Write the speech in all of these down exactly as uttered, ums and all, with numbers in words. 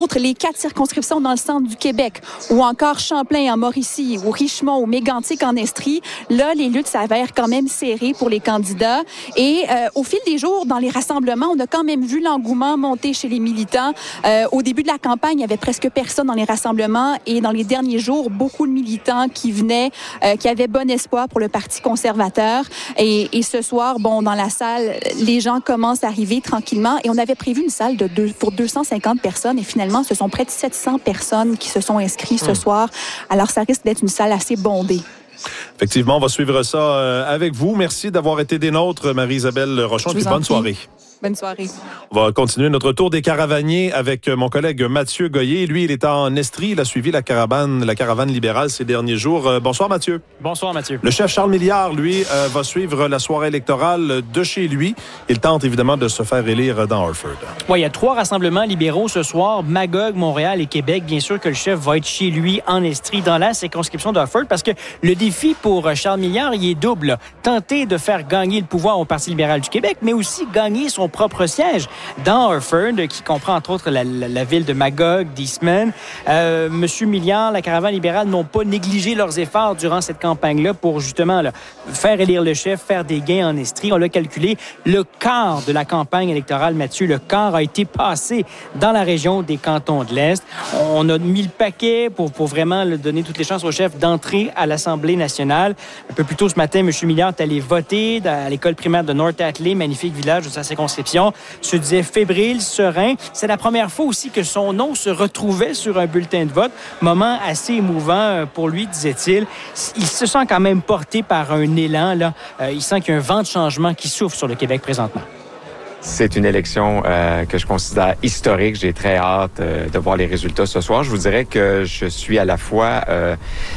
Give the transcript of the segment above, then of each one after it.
contre, les quatre circonscriptions dans le centre du Québec, ou encore Champlain en Mauricie, ou Richemont, ou Mégantic en Estrie, là, les luttes s'avèrent quand même serrées pour les candidats. Et euh, au fil des jours, dans les rassemblements, on a quand même vu l'engouement monter chez les militants. Euh, au début de la campagne, il y avait presque personne dans les rassemblements. Et dans les derniers jours, beaucoup de militants qui venaient, euh, qui avaient bon espoir pour le Parti conservateur. Et, et ce soir, bon, dans la salle, les gens commencent à arriver tranquillement. Et on avait prévu une salle de deux, pour deux cent cinquante personnes. Et finalement, ce sont près de sept cents personnes qui se sont inscrites ce mmh. soir. Alors, ça risque d'être une salle assez bondée. Effectivement, on va suivre ça euh, avec vous. Merci d'avoir été des nôtres, Marie-Isabelle Rochon. Puis bonne prie. soirée. Bonne soirée. On va continuer notre tour des caravaniers avec mon collègue Mathieu Goyer. Lui, il est en Estrie. Il a suivi la caravane, la caravane libérale ces derniers jours. Euh, bonsoir, Mathieu. Bonsoir, Mathieu. Le chef Charles Milliard, lui, euh, va suivre la soirée électorale de chez lui. Il tente évidemment de se faire élire dans Harford. Oui, il y a trois rassemblements libéraux ce soir. Magog, Montréal et Québec. Bien sûr que le chef va être chez lui en Estrie, dans la circonscription d'Harford, parce que le défi pour Charles Milliard, il est double. Tenter de faire gagner le pouvoir au Parti libéral du Québec, mais aussi gagner son propre siège dans Harford, qui comprend entre autres la, la, la ville de Magog, d'Eastman. Euh, Monsieur Milliard, la caravane libérale n'ont pas négligé leurs efforts durant cette campagne-là pour justement là, faire élire le chef, faire des gains en Estrie. On l'a calculé, le quart de la campagne électorale, Mathieu, le quart a été passé dans la région des cantons de l'Est. On a mis le paquet pour, pour vraiment là, donner toutes les chances au chef d'entrer à l'Assemblée nationale. Un peu plus tôt ce matin, M. Milliard est allé voter à l'école primaire de North Atlee, magnifique village de sa circonscription. Se disait fébrile, serein. C'est la première fois aussi que son nom se retrouvait sur un bulletin de vote. Moment assez émouvant pour lui, disait-il. Il se sent quand même porté par un élan. Là. Euh, il sent qu'il y a un vent de changement qui souffle sur le Québec présentement. C'est une élection euh, que je considère historique. J'ai très hâte euh, de voir les résultats ce soir. Je vous dirais que je suis à la fois euh,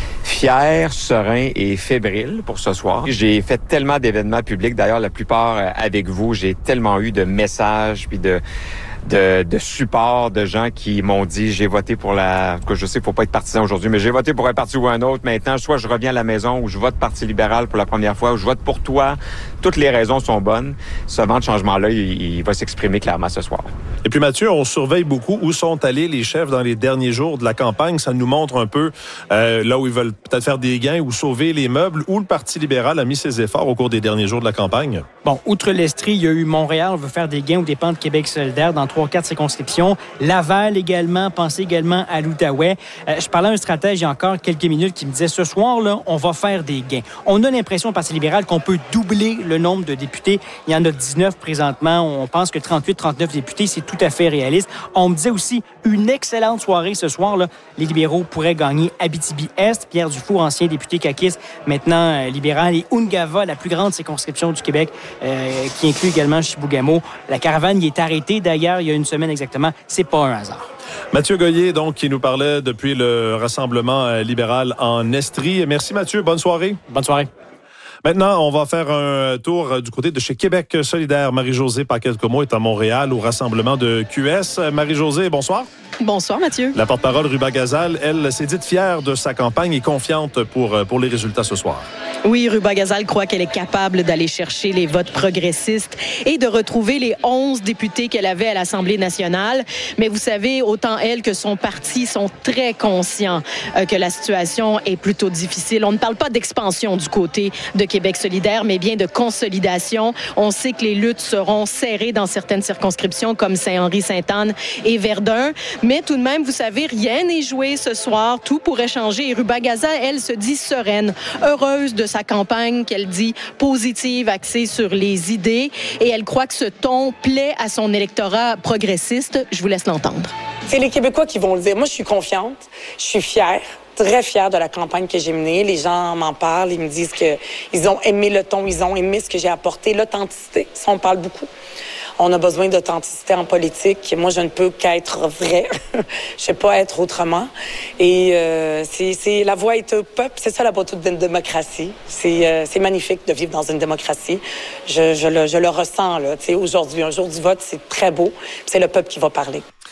fier, serein et fébrile pour ce soir. J'ai fait tellement d'événements publics, d'ailleurs la plupart euh, avec vous. J'ai tellement eu de messages puis de de, de support de gens qui m'ont dit j'ai voté pour la... que je sais qu'il ne faut pas être partisan aujourd'hui, mais j'ai voté pour un parti ou un autre. Maintenant, soit je reviens à la maison ou je vote Parti libéral pour la première fois ou je vote pour toi. Toutes les raisons sont bonnes. Ce vent de changement-là, il, il va s'exprimer clairement ce soir. Et puis Mathieu, on surveille beaucoup où sont allés les chefs dans les derniers jours de la campagne. Ça nous montre un peu euh, là où ils veulent peut-être faire des gains ou sauver les meubles, où le Parti libéral a mis ses efforts au cours des derniers jours de la campagne. Bon, outre l'Estrie, il y a eu Montréal, on veut faire des gains aux dépens de Québec solidaire dans trois quatre circonscriptions. Laval également, pensez également à l'Outaouais. Euh, je parlais à un stratège il y a encore quelques minutes qui me disait ce soir, là, on va faire des gains. On a l'impression au Parti libéral qu'on peut doubler le nombre de députés. Il y en a dix-neuf présentement. On pense que trente-huit trente-neuf députés, c'est tout à fait réaliste. On me disait aussi une excellente soirée ce soir. Là. Les libéraux pourraient gagner Abitibi-Est. Pierre Dufour, ancien député caquiste, maintenant euh, libéral. Et Ungava, la plus grande circonscription du Québec, euh, qui inclut également Chibougamau. La caravane y est arrêtée d'ailleurs il y a une semaine exactement. C'est pas un hasard. Mathieu Goyer, donc, qui nous parlait depuis le Rassemblement euh, libéral en Estrie. Merci Mathieu, bonne soirée. Bonne soirée. Maintenant, on va faire un tour du côté de chez Québec solidaire. Marie-Josée Paquette-Comeau est à Montréal au rassemblement de Q S. Marie-Josée, bonsoir. Bonsoir, Mathieu. La porte-parole Ruba Gazal, elle, s'est dite fière de sa campagne et confiante pour, pour les résultats ce soir. Oui, Ruba Gazal croit qu'elle est capable d'aller chercher les votes progressistes et de retrouver les onze députés qu'elle avait à l'Assemblée nationale. Mais vous savez, autant elle que son parti sont très conscients euh, que la situation est plutôt difficile. On ne parle pas d'expansion du côté de Québec solidaire, mais bien de consolidation. On sait que les luttes seront serrées dans certaines circonscriptions comme Saint-Henri, Sainte-Anne et Verdun. Mais tout de même, vous savez, rien n'est joué ce soir. Tout pourrait changer. Et Ruba Gazal, elle, se dit sereine, heureuse de sa campagne qu'elle dit positive, axée sur les idées. Et elle croit que ce ton plaît à son électorat progressiste. Je vous laisse l'entendre. C'est les Québécois qui vont le dire. Moi, je suis confiante. Je suis fière. Très fière de la campagne que j'ai menée. Les gens m'en parlent. Ils me disent qu'ils ont aimé le ton. Ils ont aimé ce que j'ai apporté. L'authenticité. Ça, on parle beaucoup. On a besoin d'authenticité en politique. Moi, je ne peux qu'être vrai. Je ne sais pas être autrement. Et euh, c'est, c'est la voix est au peuple. C'est ça la beauté d'une démocratie. C'est, euh, c'est magnifique de vivre dans une démocratie. Je, je, le, je le ressens là. Tu sais, aujourd'hui, un jour du vote, c'est très beau. C'est le peuple qui va parler.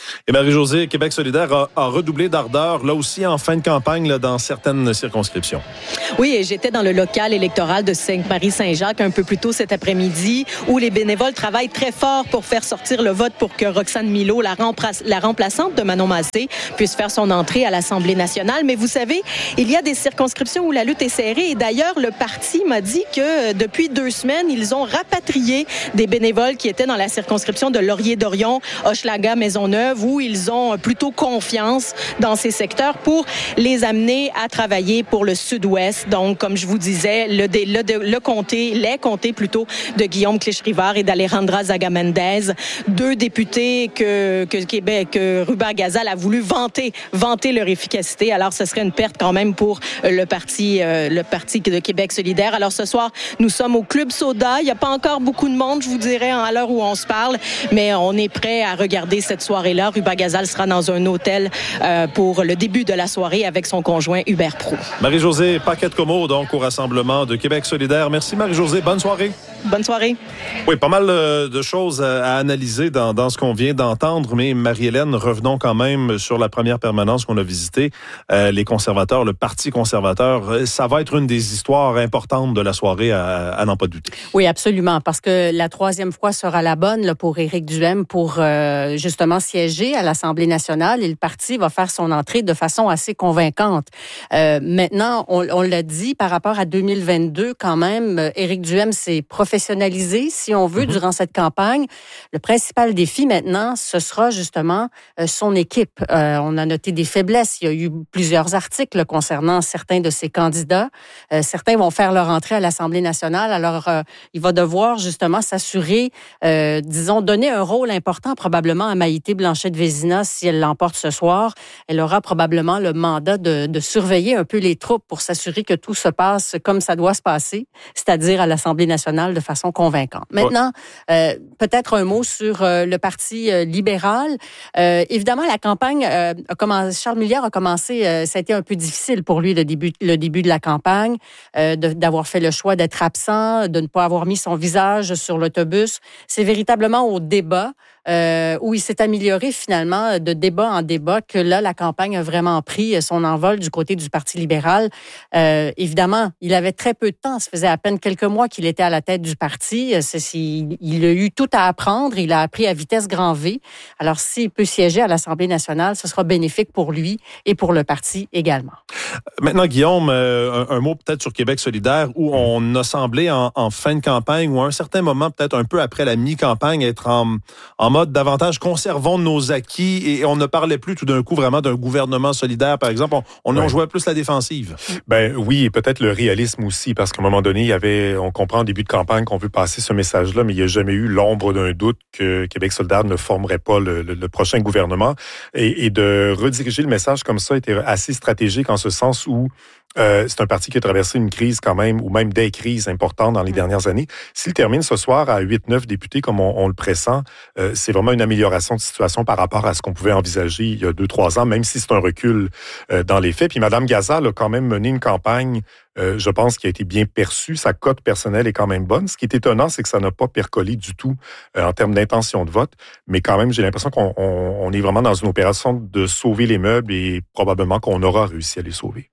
Et Marie-Josée, Québec solidaire a, a redoublé d'ardeur, là aussi en fin de campagne, là, dans certaines circonscriptions. Oui, et j'étais dans le local électoral de Sainte-Marie-Saint-Jacques un peu plus tôt cet après-midi, où les bénévoles travaillent très fort pour faire sortir le vote pour que Roxane Milot, la, rempla- la remplaçante de Manon Massé, puisse faire son entrée à l'Assemblée nationale. Mais vous savez, il y a des circonscriptions où la lutte est serrée. Et d'ailleurs, le parti m'a dit que depuis deux semaines, ils ont rapatrié des bénévoles qui étaient dans la circonscription de Laurier-Dorion, Hochelaga, Maisonneuve, où ils ont plutôt confiance dans ces secteurs pour les amener à travailler pour le Sud-Ouest. Donc, comme je vous disais, le, le, le comté, les comtés plutôt de Guillaume Clich-Rivard et d'Alejandra Zaga-Mendez, deux députés que, que Québec, que Ruba Gazal a voulu vanter, vanter leur efficacité. Alors, ce serait une perte quand même pour le parti, euh, le parti de Québec solidaire. Alors, ce soir, nous sommes au Club Soda. Il n'y a pas encore beaucoup de monde, je vous dirais, à l'heure où on se parle, mais on est prêt à regarder cette soirée-là. Ruba Gazal sera dans un hôtel euh, pour le début de la soirée avec son conjoint Hubert Proulx. Marie-Josée Paquette-Comeau, donc, au Rassemblement de Québec solidaire. Merci, Marie-Josée. Bonne soirée. Bonne soirée. Oui, pas mal de choses à analyser dans, dans ce qu'on vient d'entendre, mais Marie-Hélène, revenons quand même sur la première permanence qu'on a visitée. Euh, les conservateurs, le Parti conservateur, ça va être une des histoires importantes de la soirée, à, à n'en pas douter. Oui, absolument, parce que la troisième fois sera la bonne là, pour Éric Duhaime pour euh, justement siéger à l'Assemblée nationale et le parti va faire son entrée de façon assez convaincante. Euh, maintenant, on, on l'a dit, par rapport à deux mille vingt-deux, quand même, Éric Duhaime s'est professionnalisé, si on veut, mm-hmm. durant cette campagne. Le principal défi maintenant, ce sera justement euh, son équipe. Euh, on a noté des faiblesses. Il y a eu plusieurs articles concernant certains de ses candidats. Euh, certains vont faire leur entrée à l'Assemblée nationale. Alors, euh, il va devoir justement s'assurer, euh, disons, donner un rôle important probablement à Maïté Blanchette-Vézina si elle l'emporte ce soir. Elle aura probablement le mandat de, de surveiller un peu les troupes pour s'assurer que tout se passe comme ça doit se passer, c'est-à-dire à l'Assemblée nationale de façon convaincante. Maintenant, euh, peut-être un mot sur euh, le Parti euh, libéral. Euh, évidemment, la campagne euh, a commencé, Charles Milliard a commencé, euh, ça a été un peu difficile pour lui le début, le début de la campagne, euh, de, d'avoir fait le choix d'être absent, de ne pas avoir mis son visage sur l'autobus. C'est véritablement au débat euh, où il s'est amélioré finalement de débat en débat que là, la campagne a vraiment pris son envol du côté du Parti libéral. Euh, évidemment, il avait très peu de temps. Ça faisait à peine quelques mois qu'il était à la tête du parti. C'est, il, il a eu tout à apprendre. Il a appris à vitesse grand V. Alors, s'il peut siéger à l'Assemblée nationale, ce sera bénéfique pour lui et pour le parti également. Maintenant, Guillaume, euh, un, un mot peut-être sur Québec solidaire où on a semblé en, en fin de campagne ou à un certain moment, peut-être un peu après la mi-campagne, être en, en mode davantage conservons nos acquis et on ne parlait plus tout d'un coup vraiment d'un gouvernement solidaire, par exemple. On, on ouais. en jouait plus la défensive. Ben oui, et peut-être le réalisme aussi, parce qu'à un moment donné, il y avait, on comprend en début de campagne qu'on veut passer ce message-là, mais il n'y a jamais eu l'ombre d'un doute que Québec solidaire ne formerait pas le, le, le prochain gouvernement. Et, et de rediriger le message comme ça était assez stratégique en ce sens où Euh, c'est un parti qui a traversé une crise quand même, ou même des crises importantes dans les dernières années. S'il termine ce soir à huit neuf députés, comme on, on le pressent, euh, c'est vraiment une amélioration de situation par rapport à ce qu'on pouvait envisager il y a deux, trois ans, même si c'est un recul euh, dans les faits. Puis Mme Gazal a quand même mené une campagne, euh, je pense, qui a été bien perçue. Sa cote personnelle est quand même bonne. Ce qui est étonnant, c'est que ça n'a pas percolé du tout euh, en termes d'intention de vote. Mais quand même, j'ai l'impression qu'on on, on est vraiment dans une opération de sauver les meubles et probablement qu'on aura réussi à les sauver.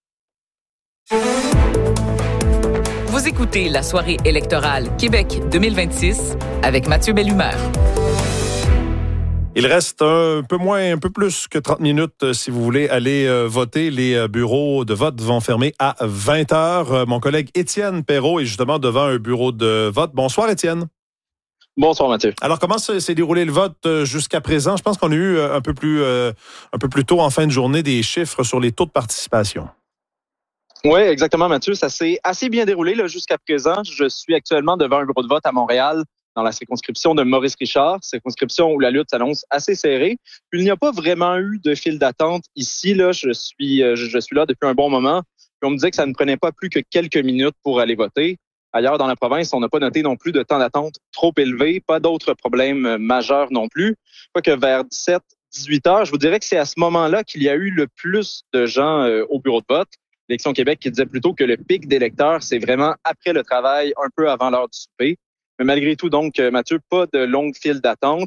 Vous écoutez la soirée électorale Québec deux mille vingt-six avec Mathieu Bellumeur. Il reste un peu moins, un peu plus que trente minutes si vous voulez aller voter. Les bureaux de vote vont fermer à vingt heures. Mon collègue Étienne Perrault est justement devant un bureau de vote. Bonsoir Étienne. Bonsoir Mathieu. Alors comment s'est déroulé le vote jusqu'à présent? Je pense qu'on a eu un peu plus, un peu plus tôt en fin de journée des chiffres sur les taux de participation. Oui, exactement, Mathieu. Ça s'est assez bien déroulé là, jusqu'à présent. Je suis actuellement devant un bureau de vote à Montréal, dans la circonscription de Maurice Richard, circonscription où la lutte s'annonce assez serrée. Il n'y a pas vraiment eu de file d'attente ici. Là, je suis, je suis là depuis un bon moment. Puis on me disait que ça ne prenait pas plus que quelques minutes pour aller voter. Ailleurs dans la province, on n'a pas noté non plus de temps d'attente trop élevé, pas d'autres problèmes majeurs non plus. Quoique vers dix-sept, dix-huit heures, je vous dirais que c'est à ce moment-là qu'il y a eu le plus de gens euh, au bureau de vote. L'Élection Québec qui disait plutôt que le pic d'électeurs, c'est vraiment après le travail, un peu avant l'heure du souper. Mais malgré tout, donc, Mathieu, pas de longue file d'attente. Il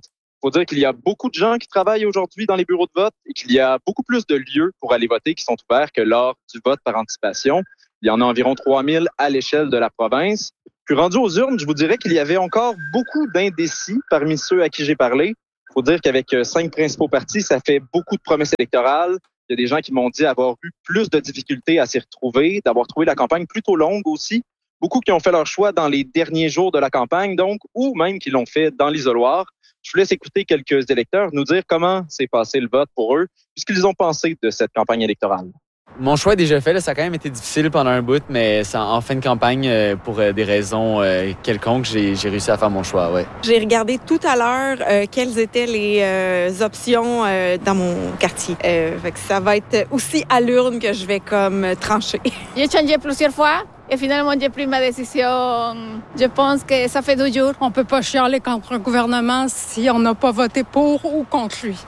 faut dire qu'il y a beaucoup de gens qui travaillent aujourd'hui dans les bureaux de vote et qu'il y a beaucoup plus de lieux pour aller voter qui sont ouverts que lors du vote par anticipation. Il y en a environ trois mille à l'échelle de la province. Puis rendu aux urnes, je vous dirais qu'il y avait encore beaucoup d'indécis parmi ceux à qui j'ai parlé. Il faut dire qu'avec cinq principaux partis, ça fait beaucoup de promesses électorales. Il y a des gens qui m'ont dit avoir eu plus de difficultés à s'y retrouver, d'avoir trouvé la campagne plutôt longue aussi. Beaucoup qui ont fait leur choix dans les derniers jours de la campagne, donc, ou même qui l'ont fait dans l'isoloir. Je vous laisse écouter quelques électeurs nous dire comment s'est passé le vote pour eux, puisqu'ils ont pensé de cette campagne électorale. Mon choix est déjà fait. Là, ça a quand même été difficile pendant un bout, mais ça, en fin de campagne, pour des raisons euh, quelconques, j'ai, j'ai réussi à faire mon choix. Ouais. J'ai regardé tout à l'heure euh, quelles étaient les euh, options euh, dans mon quartier. Euh, fait que ça va être aussi à l'urne que je vais comme trancher. J'ai changé plusieurs fois. Et finalement, j'ai pris ma décision. Je pense que ça fait deux jours. On peut pas chialer contre un gouvernement si on n'a pas voté pour ou contre lui.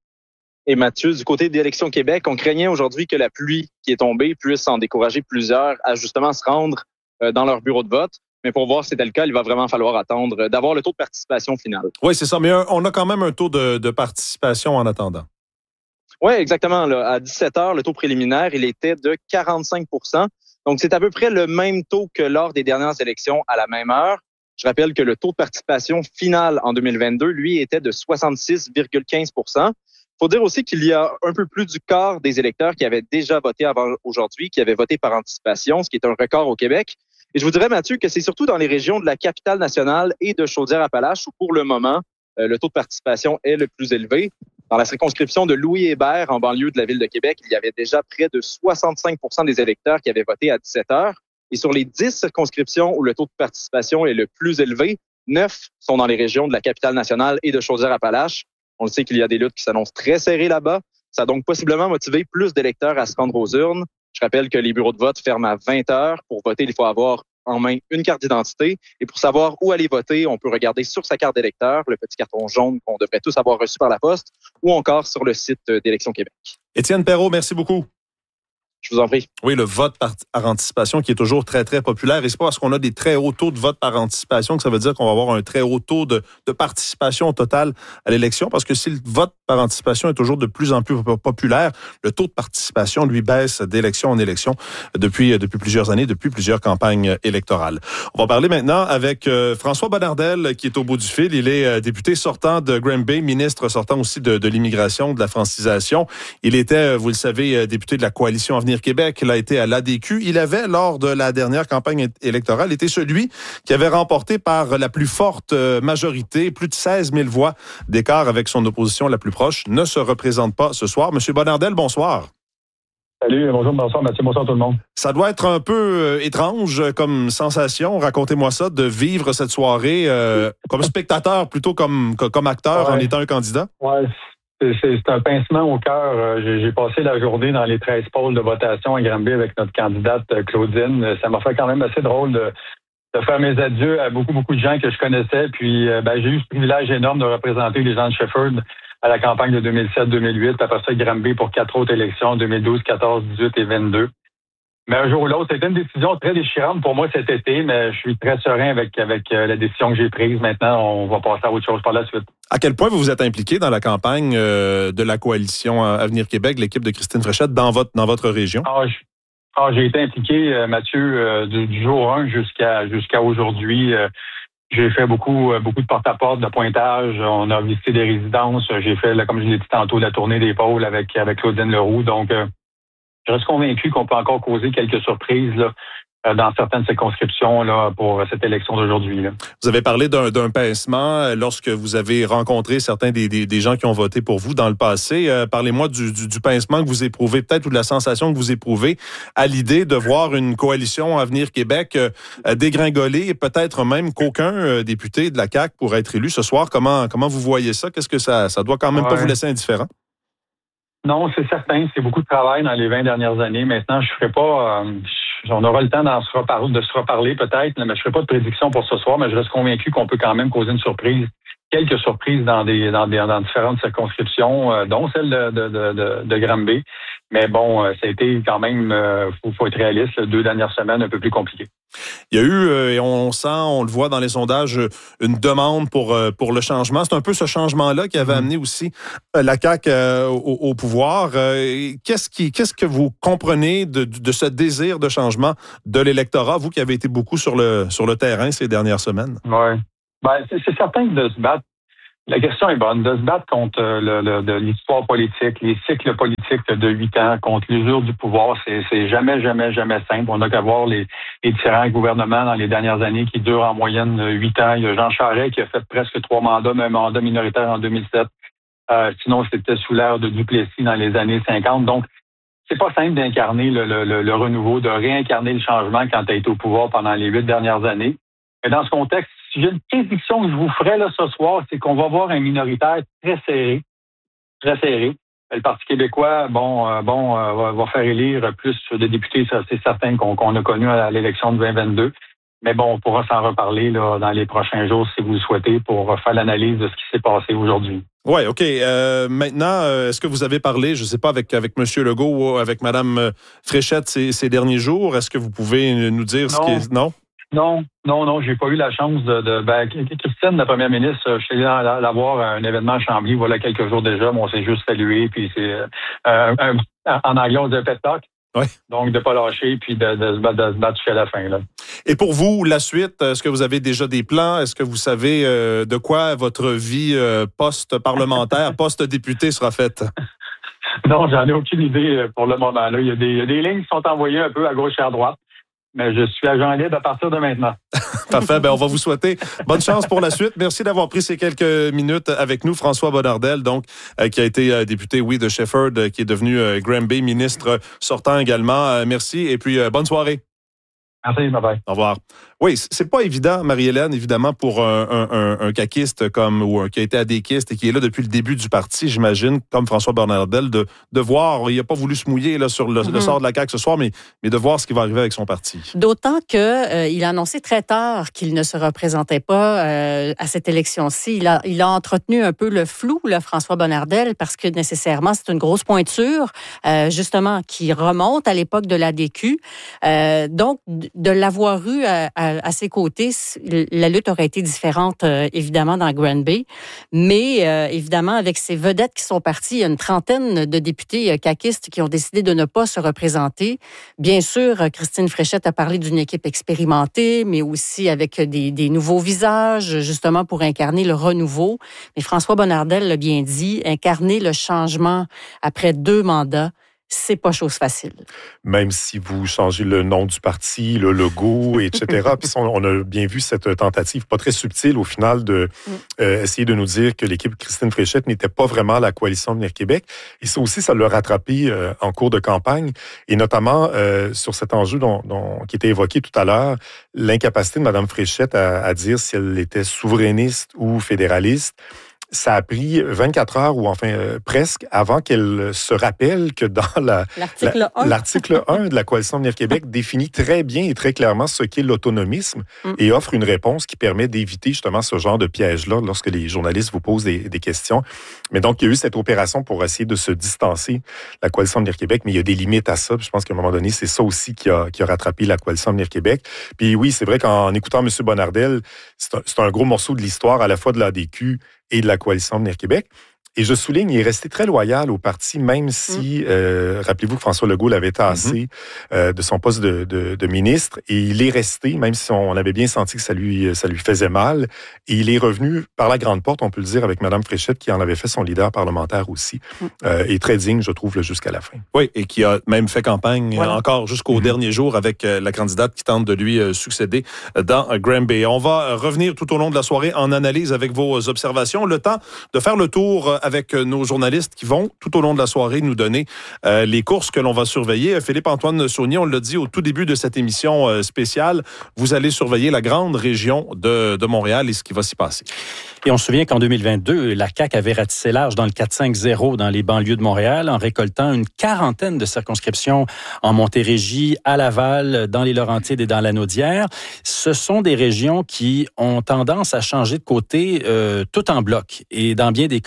Et Mathieu, du côté d'Élections Québec, on craignait aujourd'hui que la pluie qui est tombée puisse en décourager plusieurs à justement se rendre dans leur bureau de vote. Mais pour voir si c'était le cas, il va vraiment falloir attendre d'avoir le taux de participation final. Oui, c'est ça. Mais on a quand même un taux de, de participation en attendant. Oui, exactement. Là. À dix-sept heures, le taux préliminaire, il était de quarante-cinq pour cent. Donc, c'est à peu près le même taux que lors des dernières élections à la même heure. Je rappelle que le taux de participation final en deux mille vingt-deux, lui, était de soixante-six virgule quinze pour cent. Il faut dire aussi qu'il y a un peu plus du quart des électeurs qui avaient déjà voté avant aujourd'hui, qui avaient voté par anticipation, ce qui est un record au Québec. Et je vous dirais, Mathieu, que c'est surtout dans les régions de la capitale nationale et de Chaudière-Appalaches où, pour le moment, euh, le taux de participation est le plus élevé. Dans la circonscription de Louis-Hébert, en banlieue de la ville de Québec, il y avait déjà près de soixante-cinq pour cent des électeurs qui avaient voté à dix-sept heures. Et sur les dix circonscriptions où le taux de participation est le plus élevé, neuf sont dans les régions de la capitale nationale et de Chaudière-Appalaches. On le sait qu'il y a des luttes qui s'annoncent très serrées là-bas. Ça a donc possiblement motivé plus d'électeurs à se rendre aux urnes. Je rappelle que les bureaux de vote ferment à vingt heures. Pour voter, il faut avoir en main une carte d'identité. Et pour savoir où aller voter, on peut regarder sur sa carte d'électeur, le petit carton jaune qu'on devrait tous avoir reçu par la poste, ou encore sur le site d'Élections Québec. Étienne Perrault, merci beaucoup. Je vous en prie. Oui, le vote par anticipation qui est toujours très, très populaire. Et c'est pas parce qu'on a des très hauts taux de vote par anticipation que ça veut dire qu'on va avoir un très haut taux de, de participation totale à l'élection. Parce que si le vote par anticipation est toujours de plus en plus populaire, le taux de participation, lui, baisse d'élection en élection depuis, depuis plusieurs années, depuis plusieurs campagnes électorales. On va parler maintenant avec euh, François Bonnardel qui est au bout du fil. Il est euh, député sortant de Granby, ministre sortant aussi de, de l'immigration, de la francisation. Il était, vous le savez, député de la Coalition Avenir Québec. Il a été à l'A D Q. Il avait, lors de la dernière campagne électorale, été celui qui avait remporté par la plus forte majorité, plus de seize mille voix d'écart avec son opposition la plus proche, ne se représente pas ce soir. Monsieur Bonnardel, bonsoir. Salut, bonjour, bonsoir Mathieu, bonsoir tout le monde. Ça doit être un peu étrange comme sensation, racontez-moi ça, de vivre cette soirée euh, comme spectateur plutôt comme, comme acteur ouais. en étant un candidat. Ouais. C'est, c'est, c'est un pincement au cœur. J'ai, j'ai passé la journée dans les treize pôles de votation à Granby avec notre candidate Claudine. Ça m'a fait quand même assez drôle de, de faire mes adieux à beaucoup, beaucoup de gens que je connaissais. Puis ben, j'ai eu ce privilège énorme de représenter les gens de Shefford à la campagne de deux mille sept deux mille huit. Puis après ça, Granby pour quatre autres élections, deux mille douze, quatorze, dix-huit et vingt-deux. Mais un jour ou l'autre, c'était une décision très déchirante pour moi cet été, mais je suis très serein avec, avec la décision que j'ai prise. Maintenant, on va passer à autre chose par la suite. À quel point vous vous êtes impliqué dans la campagne euh, de la Coalition Avenir Québec, l'équipe de Christine Fréchette, dans votre, dans votre région? Ah, je, ah, j'ai été impliqué, euh, Mathieu, euh, du, du jour un jusqu'à, jusqu'à aujourd'hui. Euh, j'ai fait beaucoup, euh, beaucoup de porte-à-porte, de pointage. On a visité des résidences. J'ai fait, là, comme je l'ai dit tantôt, la tournée des pôles avec, avec Claudine Leroux. Donc, euh, je reste convaincu qu'on peut encore causer quelques surprises là, dans certaines circonscriptions là, pour cette élection d'aujourd'hui. Là. Vous avez parlé d'un, d'un pincement lorsque vous avez rencontré certains des, des, des gens qui ont voté pour vous dans le passé. Euh, parlez-moi du, du, du pincement que vous éprouvez, peut-être, ou de la sensation que vous éprouvez à l'idée de voir une coalition Avenir Québec euh, dégringoler et peut-être même qu'aucun euh, député de la C A Q pourrait être élu ce soir. Comment, comment vous voyez ça? Qu'est-ce que ça, ça doit quand même ouais. pas vous laisser indifférent? Non, c'est certain. C'est beaucoup de travail dans les vingt dernières années. Maintenant, je ne ferai pas... Euh, on aura le temps d'en se reparler, de se reparler peut-être, mais je ne ferai pas de prédiction pour ce soir, mais je reste convaincu qu'on peut quand même causer une surprise, quelques surprises dans des dans, des, dans différentes circonscriptions, euh, dont celle de, de, de, de Granby. Mais bon, euh, ça a été quand même, euh, faut, faut être réaliste, là, deux dernières semaines un peu plus compliquées. Il y a eu, euh, et on sent, on le voit dans les sondages, une demande pour euh, pour le changement. C'est un peu ce changement-là qui avait mmh. amené aussi euh, la C A Q euh, au, au pouvoir. Euh, qu'est-ce qui, qu'est-ce que vous comprenez de, de ce désir de changement de l'électorat, vous qui avez été beaucoup sur le sur le terrain ces dernières semaines? Oui. Ben, c'est, c'est certain que de se battre, la question est bonne, de se battre contre le, le, de l'histoire politique, les cycles politiques de huit ans, contre l'usure du pouvoir, c'est, c'est jamais, jamais, jamais simple. On n'a qu'à voir les, les différents gouvernements dans les dernières années qui durent en moyenne huit ans. Il y a Jean Charest qui a fait presque trois mandats, même un mandat minoritaire en deux mille sept. Euh, sinon, c'était sous l'ère de Duplessis dans les années cinquante. Donc, c'est pas simple d'incarner le, le, le, le renouveau, de réincarner le changement quand tu as été au pouvoir pendant les huit dernières années. Mais dans ce contexte, si j'ai une prédiction que je vous ferai là ce soir, c'est qu'on va voir un minoritaire très serré, très serré. Le Parti québécois, bon, euh, bon, euh, va, va faire élire plus de députés, ça c'est certain qu'on, qu'on a connu à l'élection de vingt vingt-deux. Mais bon, on pourra s'en reparler là dans les prochains jours si vous le souhaitez pour faire l'analyse de ce qui s'est passé aujourd'hui. Oui, OK. Euh, maintenant, euh, est-ce que vous avez parlé, je ne sais pas, avec, avec M. Legault ou avec Mme Fréchette ces, ces derniers jours? Est-ce que vous pouvez nous dire non. ce qui est... Non? Non, non, non, j'ai pas eu la chance de... de ben, Christine, la première ministre, je suis allé la, la voir à un événement à Chambly, voilà quelques jours déjà, mais on s'est juste salué, puis c'est... Euh, un, en anglais, on dit un pet talk. Oui. Donc, de ne pas lâcher, puis de, de, de, de se battre jusqu'à la fin. Là. Et pour vous, la suite, est-ce que vous avez déjà des plans? Est-ce que vous savez euh, de quoi votre vie euh, post-parlementaire, post-député sera faite? Non, j'en ai aucune idée pour le moment. Là. Il y a des, il y a des lignes qui sont envoyées un peu à gauche et à droite. Mais je suis agent libre à partir de maintenant. Parfait. Ben, on va vous souhaiter bonne chance pour la suite. Merci d'avoir pris ces quelques minutes avec nous. François Bonnardel, donc, euh, qui a été euh, député, oui, de Shefford, euh, qui est devenu euh, Granby, ministre sortant également. Euh, merci et puis euh, bonne soirée. Merci, bye-bye. Au revoir. Oui, c'est pas évident, Marie-Hélène, évidemment, pour un, un, un caquiste comme, ou un qui a été adéquiste et qui est là depuis le début du parti, j'imagine, comme François Bonnardel, de, de voir, il n'a pas voulu se mouiller là, sur le, mm-hmm. le sort de la C A Q ce soir, mais, mais de voir ce qui va arriver avec son parti. D'autant qu'il euh, a annoncé très tard qu'il ne se représentait pas euh, à cette élection-ci. Il a, il a entretenu un peu le flou, là, François Bonnardel, parce que nécessairement, c'est une grosse pointure, euh, justement, qui remonte à l'époque de l'A D Q. Euh, donc, de l'avoir eu à, à à ses côtés, la lutte aurait été différente, euh, évidemment, dans Granby. Mais, euh, évidemment, avec ces vedettes qui sont parties, il y a une trentaine de députés euh, caquistes qui ont décidé de ne pas se représenter. Bien sûr, Christine Fréchette a parlé d'une équipe expérimentée, mais aussi avec des, des nouveaux visages, justement, pour incarner le renouveau. Mais François Bonnardel l'a bien dit, incarner le changement après deux mandats, c'est pas chose facile. Même si vous changez le nom du parti, le logo, et cetera. Puis on, on a bien vu cette tentative pas très subtile au final de mm. euh, essayer de nous dire que l'équipe Christine Fréchette n'était pas vraiment la coalition Avenir Québec. Et ça aussi, ça l'a rattrapé euh, en cours de campagne. Et notamment euh, sur cet enjeu dont, dont, qui était évoqué tout à l'heure, l'incapacité de Mme Fréchette à, à dire si elle était souverainiste ou fédéraliste. Ça a pris vingt-quatre heures, ou enfin euh, presque, avant qu'elle se rappelle que dans la, l'article, la, un. l'article un de la Coalition Avenir Québec définit très bien et très clairement ce qu'est l'autonomisme mm. et offre une réponse qui permet d'éviter justement ce genre de piège-là lorsque les journalistes vous posent des, des questions. Mais donc, il y a eu cette opération pour essayer de se distancer de la Coalition Avenir Québec, mais il y a des limites à ça. Puis je pense qu'à un moment donné, c'est ça aussi qui a, qui a rattrapé la Coalition Avenir Québec. Puis oui, c'est vrai qu'en écoutant M. Bonnardel, c'est un, c'est un gros morceau de l'histoire à la fois de l'A D Q et de la Coalition Avenir Québec. Et je souligne, il est resté très loyal au parti, même si, mm. euh, rappelez-vous que François Legault l'avait tassé mm-hmm. euh, de son poste de, de, de ministre, et il est resté, même si on avait bien senti que ça lui, ça lui faisait mal, et il est revenu par la grande porte, on peut le dire, avec Mme Fréchette, qui en avait fait son leader parlementaire aussi, mm. euh, et très digne, je trouve, là, jusqu'à la fin. Oui, et qui a même fait campagne voilà. encore jusqu'au mm-hmm. dernier jour avec euh, la candidate qui tente de lui euh, succéder dans euh, Granby. On va revenir tout au long de la soirée en analyse avec vos observations. Le temps de faire le tour avec nos journalistes qui vont, tout au long de la soirée, nous donner euh, les courses que l'on va surveiller. Philippe-Antoine Saunier, on l'a dit au tout début de cette émission euh, spéciale, vous allez surveiller la grande région de, de Montréal et ce qui va s'y passer. Et on se souvient qu'en deux mille vingt-deux, la C A Q avait ratissé large dans le quatre cinq zéro dans les banlieues de Montréal en récoltant une quarantaine de circonscriptions en Montérégie, à Laval, dans les Laurentides et dans la Naudière. Ce sont des régions qui ont tendance à changer de côté euh, tout en bloc. Et dans bien des cas, ce sont des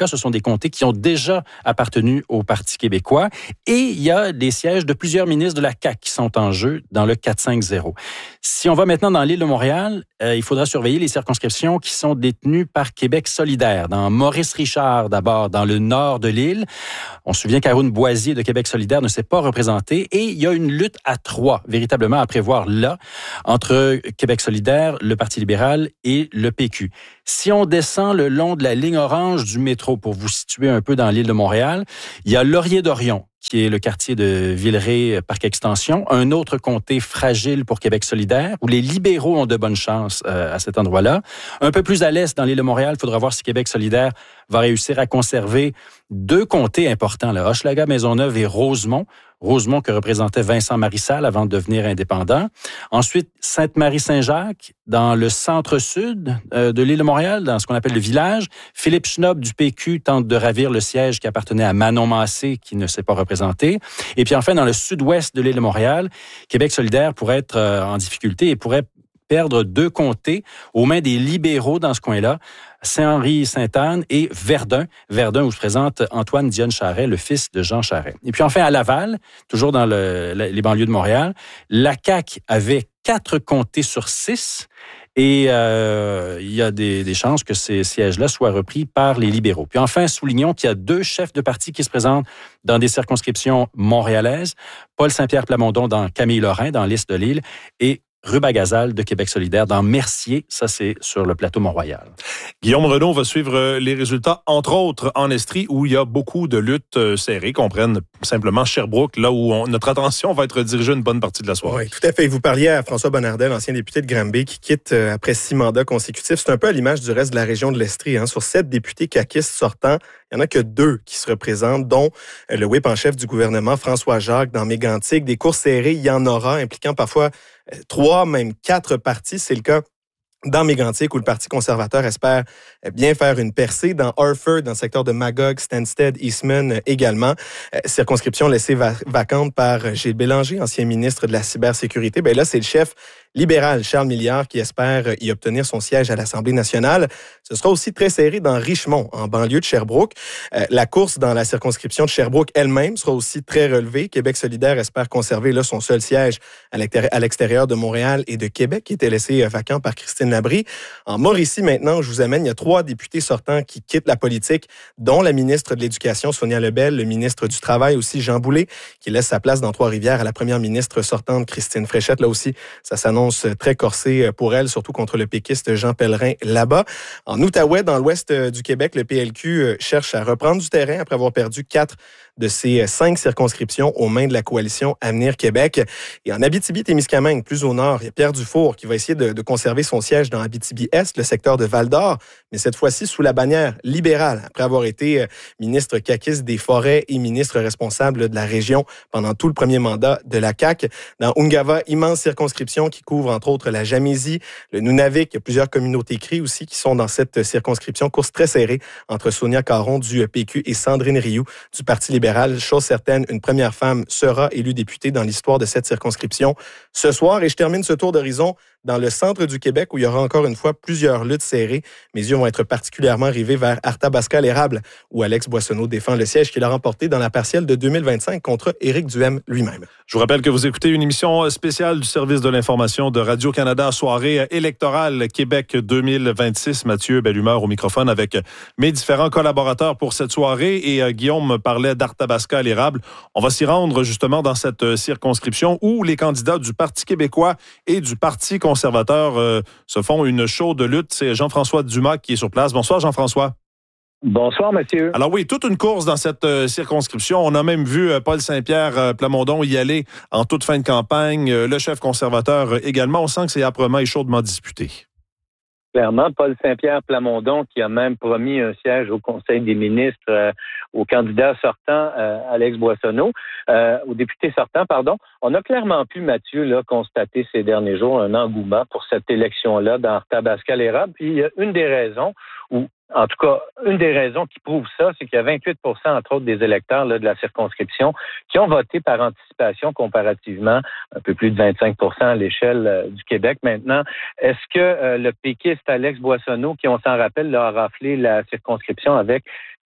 comtés qui ont déjà appartenu au Parti québécois. Et il y a des sièges de plusieurs ministres de la C A Q qui sont en jeu dans le quatre cinq zéro. Si on va maintenant dans l'île de Montréal, euh, il faudra surveiller les circonscriptions qui sont détenues par Québec solidaire. Dans Maurice Richard, d'abord, dans le nord de l'île. On se souvient qu'Haroun Boisier de Québec solidaire ne s'est pas représenté. Et il y a une lutte à trois, véritablement, à prévoir là, entre Québec solidaire, le Parti libéral et le P Q. Si on descend le long de la ligne orange du métro, pour vous situer un peu dans l'île de Montréal, il y a Laurier-Dorion, qui est le quartier de Villeray, Parc Extension, un autre comté fragile pour Québec solidaire, où les libéraux ont de bonnes chances euh, à cet endroit-là. Un peu plus à l'est, dans l'île de Montréal, il faudra voir si Québec solidaire va réussir à conserver deux comtés importants, là, Hochelaga, Maisonneuve et Rosemont. Rosemont que représentait Vincent Marissal avant de devenir indépendant. Ensuite, Sainte-Marie-Saint-Jacques, dans le centre-sud euh, de l'île de Montréal, dans ce qu'on appelle le village. Philippe Schnob du P Q tente de ravir le siège qui appartenait à Manon Massé, qui ne s'est pas représenté. Et puis enfin, dans le sud-ouest de l'île de Montréal, Québec solidaire pourrait être euh, en difficulté et pourrait perdre deux comtés aux mains des libéraux dans ce coin-là, Saint-Henri-Sainte-Anne et Verdun. Verdun où se présente Antoine Dionne-Charret, le fils de Jean Charret. Et puis enfin à Laval, toujours dans le, les banlieues de Montréal, la C A Q avait quatre comtés sur six et euh, il y a des, des chances que ces sièges-là soient repris par les libéraux. Puis enfin, soulignons qu'il y a deux chefs de parti qui se présentent dans des circonscriptions montréalaises, Paul Saint-Pierre Plamondon dans Camille-Lorrain, dans l'Est de l'île, et Rubagazal de Québec solidaire dans Mercier, ça c'est sur le plateau Mont-Royal. Guillaume Renaud va suivre les résultats, entre autres en Estrie, où il y a beaucoup de luttes serrées, qu'on prenne simplement Sherbrooke, là où on, notre attention va être dirigée une bonne partie de la soirée. Oui, tout à fait. Vous parliez à François Bonnardel, ancien député de Granby, qui quitte après six mandats consécutifs. C'est un peu à l'image du reste de la région de l'Estrie. Hein. Sur sept députés caquistes sortants, il n'y en a que deux qui se représentent, dont le whip en chef du gouvernement, François Jacques, dans Mégantic. Des courses serrées, il y en aura, impliquant parfois trois, même quatre partis. C'est le cas dans Mégantic, où le Parti conservateur espère bien faire une percée. Dans Orford, dans le secteur de Magog, Stansted, Eastman également. Euh, circonscription laissée va- vacante par Gilles Bélanger, ancien ministre de la cybersécurité. Ben là, c'est le chef libéral, Charles Milliard, qui espère y obtenir son siège à l'Assemblée nationale. Ce sera aussi très serré dans Richmond, en banlieue de Sherbrooke. Euh, la course dans la circonscription de Sherbrooke elle-même sera aussi très relevée. Québec solidaire espère conserver là, son seul siège à l'extérieur, à l'extérieur de Montréal et de Québec, qui était laissé vacant par Christine Labrie. En Mauricie, maintenant, je vous amène, il y a trois députés sortants qui quittent la politique, dont la ministre de l'Éducation, Sonia Lebel, le ministre du Travail aussi, Jean Boulet, qui laisse sa place dans Trois-Rivières à la première ministre sortante, Christine Fréchette. Là aussi, ça s'annonce très corsé pour elle, surtout contre le péquiste Jean Pellerin là-bas. En Outaouais, dans l'ouest du Québec, le P L Q cherche à reprendre du terrain après avoir perdu quatre de ses cinq circonscriptions aux mains de la coalition Avenir Québec. Et en Abitibi-Témiscamingue, plus au nord, il y a Pierre Dufour qui va essayer de, de conserver son siège dans Abitibi-Est, le secteur de Val-d'Or, mais cette fois-ci sous la bannière libérale, après avoir été ministre caquiste des Forêts et ministre responsable de la région pendant tout le premier mandat de la C A Q. Dans Ungava, immense circonscription qui couvre entre autres la Jamésie, le Nunavik. Il y a plusieurs communautés cries aussi qui sont dans cette circonscription. Course très serrée entre Sonia Caron du P Q et Sandrine Rioux du Parti libéral. Chose certaine, une première femme sera élue députée dans l'histoire de cette circonscription ce soir. Et je termine ce tour d'horizon dans le centre du Québec où il y aura encore une fois plusieurs luttes serrées. Mes yeux vont être particulièrement rivés vers Arthabasca-l'Érable où Alex Boissonneau défend le siège qu'il a remporté dans la partielle de deux mille vingt-cinq contre Éric Duhem lui-même. Je vous rappelle que vous écoutez une émission spéciale du service de l'information de Radio-Canada, soirée électorale Québec deux mille vingt-six. Mathieu Bellumeur au microphone avec mes différents collaborateurs pour cette soirée. Et euh, Guillaume parlait d'Arthabasca-l'Érable. On va s'y rendre justement dans cette euh, circonscription où les candidats du Parti québécois et du Parti conservateur euh, se font une chaude lutte. C'est Jean-François Dumas qui est sur place. Bonsoir Jean-François. Bonsoir, monsieur. Alors oui, toute une course dans cette euh, circonscription. On a même vu euh, Paul Saint-Pierre euh, Plamondon y aller en toute fin de campagne. Euh, le chef conservateur euh, également. On sent que c'est âprement et chaudement disputé. Clairement, Paul Saint-Pierre Plamondon qui a même promis un siège au Conseil des ministres euh, au candidat sortant, euh, Alex Boissonneau, euh, au député sortant, pardon. On a clairement pu, Mathieu, là, constater ces derniers jours un engouement pour cette élection-là dans Arthabasca-l'Érable. Puis il y a une des raisons où En tout cas, une des raisons qui prouve ça, c'est qu'il y a vingt-huit pour cent, entre autres, des électeurs là, de la circonscription qui ont voté par anticipation comparativement un peu plus de vingt-cinq pour cent à l'échelle euh, du Québec maintenant. Est-ce que euh, le péquiste Alex Boissonneau, qui, on s'en rappelle, là, a raflé la circonscription avec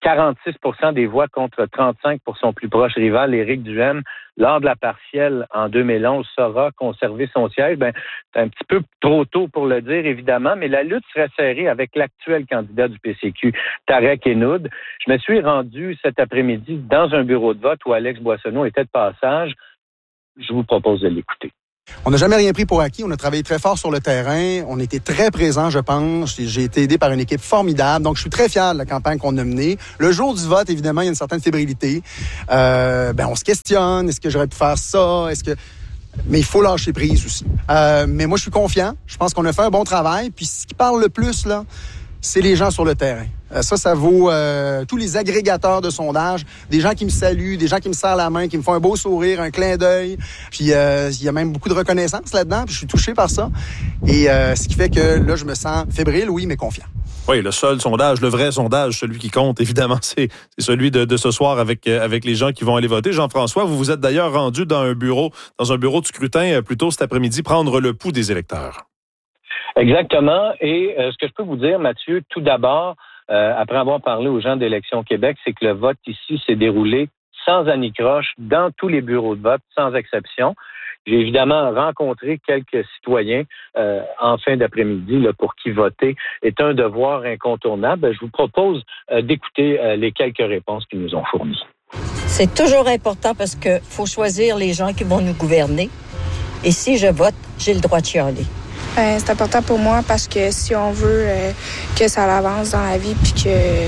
quarante-six pour cent des voix contre trente-cinq pour son plus proche rival, Éric Duhaime, lors de la partielle en deux mille onze, saura conserver son siège. Ben, c'est un petit peu trop tôt pour le dire, évidemment, mais la lutte serait serrée avec l'actuel candidat du P C Q, Tarek Enoud. Je me suis rendu cet après-midi dans un bureau de vote où Alex Boissonneau était de passage. Je vous propose de l'écouter. On n'a jamais rien pris pour acquis. On a travaillé très fort sur le terrain. On était très présents, je pense. J'ai été aidé par une équipe formidable. Donc, je suis très fier de la campagne qu'on a menée. Le jour du vote, évidemment, il y a une certaine fébrilité. Euh, ben, on se questionne. Est-ce que j'aurais pu faire ça? Est-ce que... Mais il faut lâcher prise aussi. Euh, mais moi, je suis confiant. Je pense qu'on a fait un bon travail. Puis, ce qui parle le plus, là, c'est les gens sur le terrain. Ça, ça vaut euh, tous les agrégateurs de sondages, des gens qui me saluent, des gens qui me serrent la main, qui me font un beau sourire, un clin d'œil. Puis euh, il y a même beaucoup de reconnaissance là-dedans, puis je suis touché par ça. Et euh, ce qui fait que là, je me sens fébrile, oui, mais confiant. Oui, le seul sondage, le vrai sondage, celui qui compte, évidemment, c'est, c'est celui de, de ce soir avec, avec les gens qui vont aller voter. Jean-François, vous vous êtes d'ailleurs rendu dans un bureau, dans un bureau de scrutin plus tôt cet après-midi, prendre le pouls des électeurs. Exactement. Et euh, ce que je peux vous dire, Mathieu, tout d'abord, euh, après avoir parlé aux gens d'Élections Québec, c'est que le vote ici s'est déroulé sans anicroche dans tous les bureaux de vote, sans exception. J'ai évidemment rencontré quelques citoyens euh, en fin d'après-midi là, pour qui voter est un devoir incontournable. Je vous propose euh, d'écouter euh, les quelques réponses qu'ils nous ont fournies. C'est toujours important parce qu'il faut choisir les gens qui vont nous gouverner. Et si je vote, j'ai le droit de chialer. Ben, c'est important pour moi parce que si on veut euh, que ça avance dans la vie puis que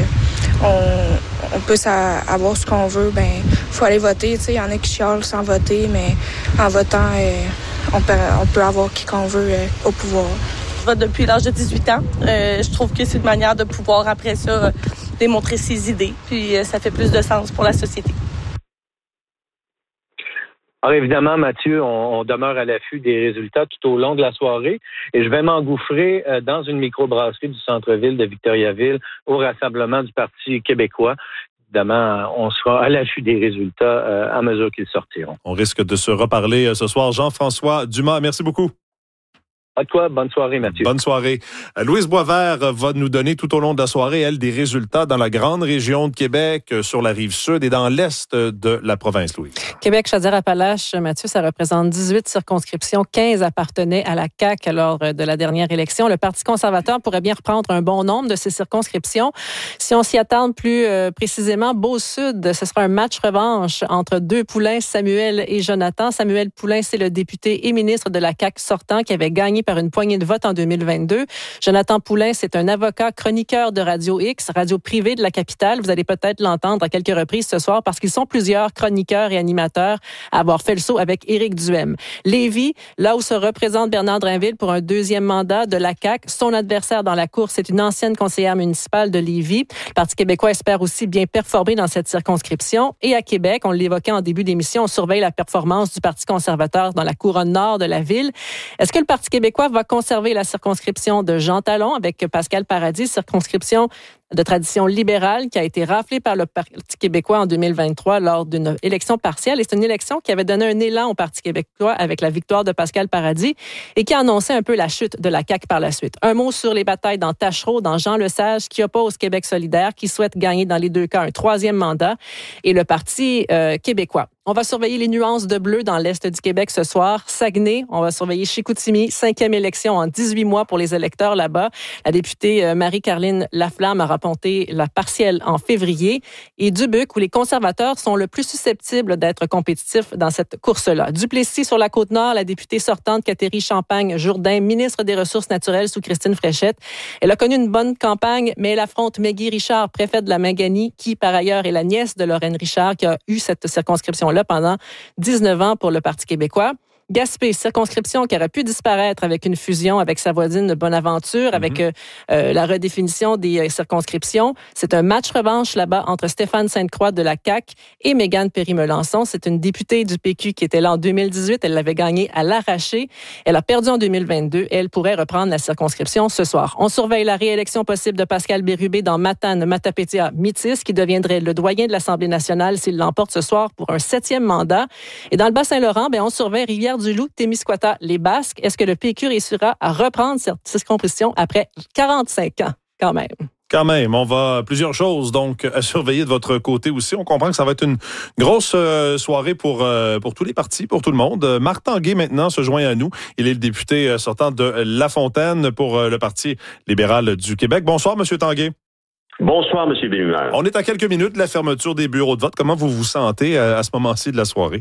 on, on puisse avoir ce qu'on veut, ben faut aller voter. Tu sais, il y en a qui chialent sans voter, mais en votant, euh, on, peut, on peut avoir qui qu'on veut euh, au pouvoir. Je vote depuis l'âge de dix-huit ans. Euh, je trouve que c'est une manière de pouvoir, après ça, démontrer ses idées. Puis euh, ça fait plus de sens pour la société. Alors évidemment, Mathieu, on, on demeure à l'affût des résultats tout au long de la soirée et je vais m'engouffrer euh, dans une microbrasserie du centre-ville de Victoriaville au rassemblement du Parti québécois. Évidemment, on sera à l'affût des résultats euh, à mesure qu'ils sortiront. On risque de se reparler ce soir. Jean-François Dumas, merci beaucoup. À toi, bonne soirée, Mathieu. Bonne soirée. Louise Boisvert va nous donner tout au long de la soirée, elle, des résultats dans la grande région de Québec, sur la rive sud et dans l'est de la province, Louise. Québec, Chaudière-Appalaches, Mathieu, ça représente dix-huit circonscriptions. quinze appartenaient à la C A Q lors de la dernière élection. Le Parti conservateur pourrait bien reprendre un bon nombre de ces circonscriptions. Si on s'y attarde plus euh, précisément, Beau-Sud, ce sera un match revanche entre deux poulains, Samuel et Jonathan. Samuel Poulain, c'est le député et ministre de la C A Q sortant qui avait gagné par une poignée de vote en deux mille vingt-deux. Jonathan Poulain, c'est un avocat chroniqueur de Radio X, radio privée de la capitale. Vous allez peut-être l'entendre à quelques reprises ce soir parce qu'ils sont plusieurs chroniqueurs et animateurs à avoir fait le saut avec Éric Duhaime. Lévis, là où se représente Bernard Drainville pour un deuxième mandat de la C A Q. Son adversaire dans la course, c'est une ancienne conseillère municipale de Lévis. Le Parti québécois espère aussi bien performer dans cette circonscription. Et à Québec, on l'évoquait en début d'émission, on surveille la performance du Parti conservateur dans la couronne nord de la ville. Est-ce que le Parti québécois va conserver la circonscription de Jean Talon avec Pascal Paradis, circonscription de tradition libérale qui a été raflée par le Parti québécois en deux mille vingt-trois lors d'une élection partielle. Et c'est une élection qui avait donné un élan au Parti québécois avec la victoire de Pascal Paradis et qui a annoncé un peu la chute de la C A Q par la suite. Un mot sur les batailles dans Tachereau, dans Jean Lesage, qui oppose Québec solidaire, qui souhaite gagner dans les deux cas un troisième mandat, et le Parti euh, québécois. On va surveiller les nuances de bleu dans l'est du Québec ce soir. Saguenay, on va surveiller Chicoutimi, cinquième élection en dix-huit mois pour les électeurs là-bas. La députée Marie-Caroline Laflamme a remporté la partielle en février. Et Dubuque, où les conservateurs sont le plus susceptibles d'être compétitifs dans cette course-là. Duplessis sur la Côte-Nord, la députée sortante Catherine Champagne-Jourdain, ministre des Ressources naturelles sous Christine Fréchette. Elle a connu une bonne campagne, mais elle affronte Maggie Richard, préfète de la Mangani, qui par ailleurs est la nièce de Lorraine Richard, qui a eu cette circonscription-là pendant dix-neuf ans pour le Parti québécois. Gaspé, circonscription qui aurait pu disparaître avec une fusion avec sa voisine de Bonaventure, mm-hmm. avec euh, euh, la redéfinition des euh, circonscriptions. C'est un match revanche là-bas entre Stéphane Sainte-Croix de la C A Q et Mégane Perry-Melançon. C'est une députée du P Q qui était là en deux mille dix-huit. Elle l'avait gagnée à l'arraché. Elle a perdu en deux mille vingt-deux et elle pourrait reprendre la circonscription ce soir. On surveille la réélection possible de Pascal Bérubé dans Matane, Matapétia, Métis, qui deviendrait le doyen de l'Assemblée nationale s'il l'emporte ce soir pour un septième mandat. Et dans le Bas-Saint-Laurent, ben, on surveille Rivière du Loup, Témiscouata, les Basques. Est-ce que le P Q réussira à reprendre cette circonscription après quarante-cinq ans, quand même? Quand même, on va plusieurs choses donc à surveiller de votre côté aussi. On comprend que ça va être une grosse euh, soirée pour euh, pour tous les partis, pour tout le monde. Marc Tanguay maintenant se joint à nous. Il est le député euh, sortant de La Fontaine pour euh, le Parti libéral du Québec. Bonsoir, Monsieur Tanguay. Bonsoir, M. Bellemare. On est à quelques minutes de la fermeture des bureaux de vote. Comment vous vous sentez à, à ce moment-ci de la soirée?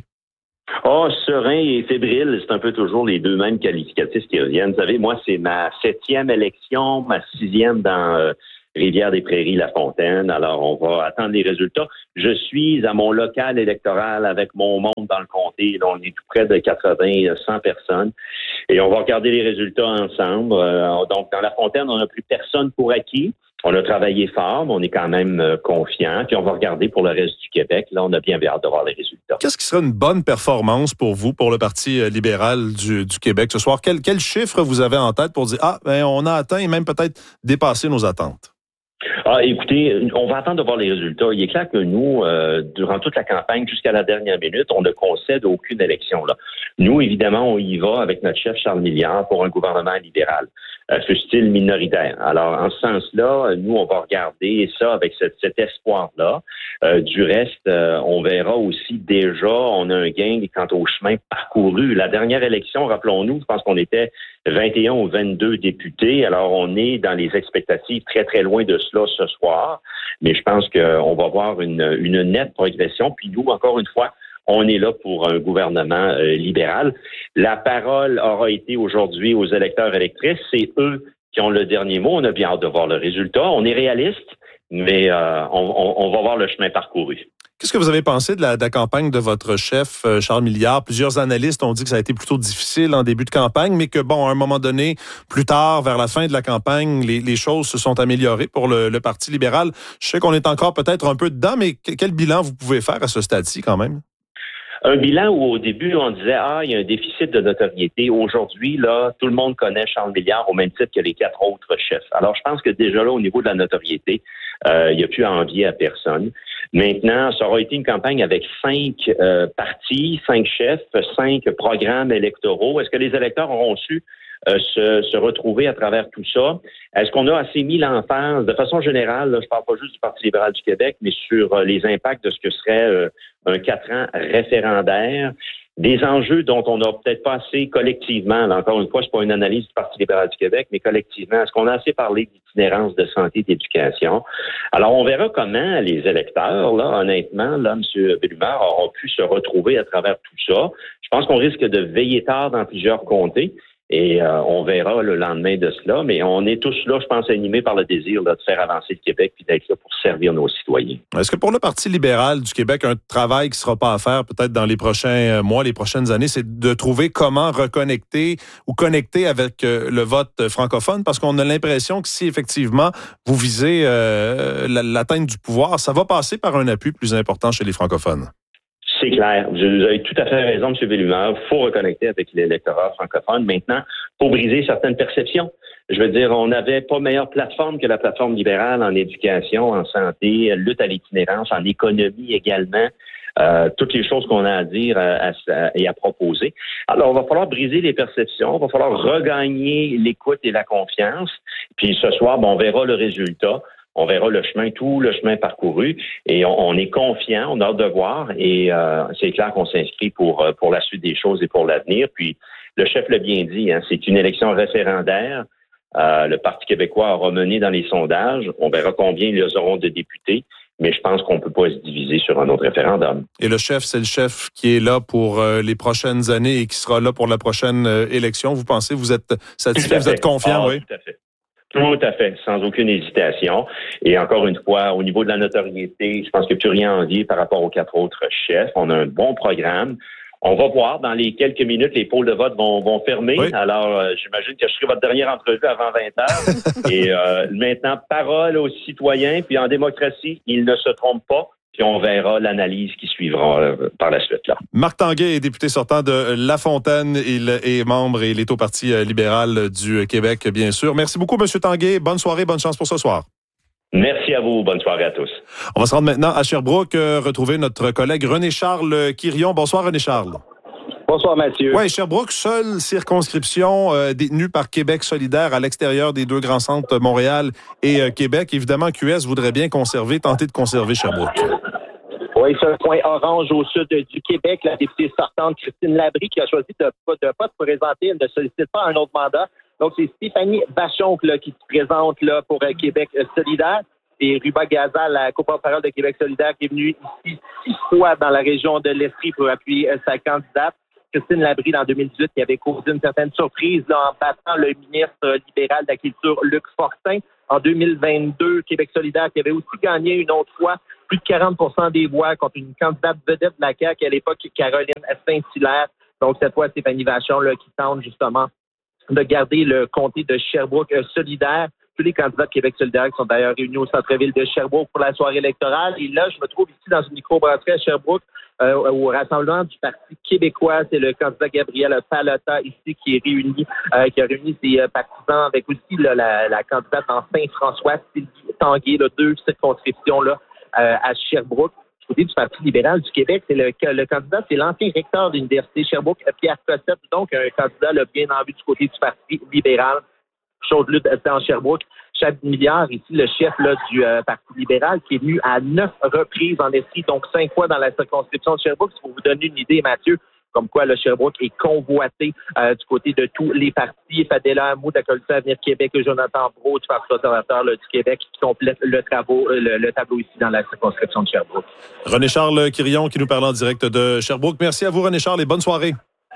Oh, serein et fébrile, c'est un peu toujours les deux mêmes qualificatifs qui reviennent. Vous savez, moi, c'est ma septième élection, ma sixième dans euh, Rivière-des-Prairies, La Fontaine. Alors, on va attendre les résultats. Je suis à mon local électoral avec mon monde dans le comté. Là, on est tout près de quatre-vingts, cent personnes. Et on va regarder les résultats ensemble. Euh, donc, dans La Fontaine, on n'a plus personne pour acquis. On a travaillé fort, mais on est quand même euh, confiant. Puis on va regarder pour le reste du Québec. Là, on a bien hâte de voir les résultats. Qu'est-ce qui serait une bonne performance pour vous, pour le Parti libéral du, du Québec ce soir? Quel, quel chiffre vous avez en tête pour dire, ah, ben, on a atteint et même peut-être dépassé nos attentes? Ah, écoutez, on va attendre de voir les résultats. Il est clair que nous, euh, durant toute la campagne, jusqu'à la dernière minute, on ne concède aucune élection. Là. Nous, évidemment, on y va avec notre chef Charles Milliard pour un gouvernement libéral, euh, fût-il minoritaire. Alors, en ce sens-là, nous, on va regarder ça avec cet, cet espoir-là. Euh, du reste, euh, on verra aussi déjà, on a un gain quant au chemin parcouru. La dernière élection, rappelons-nous, je pense qu'on était vingt et un ou vingt-deux députés. Alors, on est dans les expectatives très, très loin de cela ce soir. Mais je pense qu'on va voir une, une nette progression. Puis nous, encore une fois, on est là pour un gouvernement euh, libéral. La parole aura été aujourd'hui aux électeurs électrices. C'est eux qui ont le dernier mot. On a bien hâte de voir le résultat. On est réaliste, mais euh, on, on, on va voir le chemin parcouru. Qu'est-ce que vous avez pensé de la, de la campagne de votre chef, Charles Milliard? Plusieurs analystes ont dit que ça a été plutôt difficile en début de campagne, mais que, bon, à un moment donné, plus tard, vers la fin de la campagne, les, les choses se sont améliorées pour le, le Parti libéral. Je sais qu'on est encore peut-être un peu dedans, mais quel bilan vous pouvez faire à ce stade-ci quand même? Un bilan où au début, on disait, ah, il y a un déficit de notoriété. Aujourd'hui, là, tout le monde connaît Charles Milliard au même titre que les quatre autres chefs. Alors, je pense que déjà là, au niveau de la notoriété, euh, il n'y a plus à envier à personne. Maintenant, ça aura été une campagne avec cinq euh, partis, cinq chefs, cinq programmes électoraux. Est-ce que les électeurs auront su euh, se, se retrouver à travers tout ça? Est-ce qu'on a assez mis l'emphase, de façon générale, là, je ne parle pas juste du Parti libéral du Québec, mais sur euh, les impacts de ce que serait euh, un quatre ans référendaire, des enjeux dont on n'a peut-être pas assez collectivement, là, encore une fois, c'est pas une analyse du Parti libéral du Québec, mais collectivement, est-ce qu'on a assez parlé d'itinérance de santé et d'éducation? Alors, on verra comment les électeurs, là, honnêtement, là, M. Bellemare, auront pu se retrouver à travers tout ça. Je pense qu'on risque de veiller tard dans plusieurs comtés. Et euh, on verra le lendemain de cela, mais on est tous là, je pense, animés par le désir là, de faire avancer le Québec puis d'être là pour servir nos citoyens. Est-ce que pour le Parti libéral du Québec, un travail qui ne sera pas à faire peut-être dans les prochains mois, les prochaines années, c'est de trouver comment reconnecter ou connecter avec euh, le vote francophone? Parce qu'on a l'impression que si effectivement vous visez euh, l'atteinte du pouvoir, ça va passer par un appui plus important chez les francophones. C'est clair. Vous avez tout à fait raison, M. Bellemare. Il faut reconnecter avec l'électorat francophone. Maintenant, pour briser certaines perceptions. Je veux dire, on n'avait pas meilleure plateforme que la plateforme libérale en éducation, en santé, lutte à l'itinérance, en économie également. Euh, toutes les choses qu'on a à dire à, à, et à proposer. Alors, il va falloir briser les perceptions, il va falloir regagner l'écoute et la confiance. Puis ce soir, bon, on verra le résultat. On verra le chemin, tout le chemin parcouru, et on, on est confiant, on a hâte de voir, et euh, c'est clair qu'on s'inscrit pour pour la suite des choses et pour l'avenir. Puis le chef l'a bien dit, hein, c'est une élection référendaire. Euh, le Parti québécois aura mené dans les sondages. On verra combien ils auront de députés, mais je pense qu'on ne peut pas se diviser sur un autre référendum. Et le chef, c'est le chef qui est là pour euh, les prochaines années et qui sera là pour la prochaine euh, élection. Vous pensez, vous êtes satisfait, vous êtes confiant, ah, oui? Tout à fait. Tout à fait, sans aucune hésitation. Et encore une fois, au niveau de la notoriété, je pense qu'il n'y a plus rien à envier par rapport aux quatre autres chefs. On a un bon programme. On va voir, dans les quelques minutes, les pôles de vote vont, vont fermer. Oui. Alors, euh, j'imagine que je serai votre dernière entrevue avant vingt heures. Et euh, maintenant, parole aux citoyens. Puis en démocratie, ils ne se trompent pas. Puis on verra l'analyse qui suivra euh, par la suite. Là. Marc Tanguay est député sortant de La Fontaine. Il est membre et il est au Parti libéral du Québec, bien sûr. Merci beaucoup, M. Tanguay. Bonne soirée, bonne chance pour ce soir. Merci à vous. Bonne soirée à tous. On va se rendre maintenant à Sherbrooke, euh, retrouver notre collègue René-Charles Quirion. Bonsoir, René-Charles. Bonsoir, Mathieu. Oui, Sherbrooke, seule circonscription euh, détenue par Québec solidaire à l'extérieur des deux grands centres, Montréal et euh, Québec. Évidemment, Q S voudrait bien conserver, tenter de conserver Sherbrooke. Oui, c'est un point orange au sud du Québec. La députée sortante, Christine Labrie, qui a choisi de ne pas se présenter, elle ne sollicite pas un autre mandat. Donc, c'est Stéphanie Bachon là, qui se présente là, pour euh, Québec solidaire. Et Ruba Gaza, la co-porte-parole de Québec solidaire, qui est venue ici six fois dans la région de l'Estrie pour appuyer euh, sa candidate. Christine Labrie, en deux mille dix-huit, qui avait causé une certaine surprise là, en battant le ministre libéral de la Culture, Luc Fortin. En deux mille vingt-deux, Québec solidaire, qui avait aussi gagné une autre fois plus de quarante pour cent des voix contre une candidate vedette de la C A Q à l'époque, Caroline Saint-Hilaire. Donc, cette fois, Stéphanie Vachon là, qui tente justement de garder le comté de Sherbrooke euh, solidaire. Tous les candidats de Québec solidaire qui sont d'ailleurs réunis au centre-ville de Sherbrooke pour la soirée électorale. Et là, je me trouve ici dans une microbrasserie à Sherbrooke euh, au rassemblement du Parti québécois. C'est le candidat Gabriel Pallotta ici qui est réuni, euh, qui a réuni ses euh, partisans avec aussi là, la, la candidate en Saint-François, Sylvie Tanguay, là, deux circonscriptions là, euh, à Sherbrooke. Du côté du Parti libéral du Québec, c'est le, le candidat, c'est l'ancien recteur de l'Université Sherbrooke, Pierre Cossette, donc un candidat là, bien en vue du côté du Parti libéral. Chose lutte en Sherbrooke. Chaque milliard, ici, le chef là, du euh, Parti libéral, qui est venu à neuf reprises en Estrie, donc cinq fois dans la circonscription de Sherbrooke. Pour vous donner une idée, Mathieu, comme quoi le Sherbrooke est convoité euh, du côté de tous les partis. Fadela Hamou, de la Coalition Avenir Québec, et Jonathan Brault, du Parti conservateur là, du Québec, qui complète le, travaux, euh, le, le tableau ici dans la circonscription de Sherbrooke. René-Charles Quirion qui nous parle en direct de Sherbrooke. Merci à vous, René-Charles, et bonne soirée.